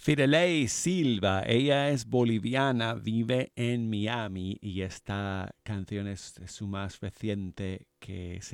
Firelei Silva, ella es boliviana, vive en Miami y esta canción es su más reciente que se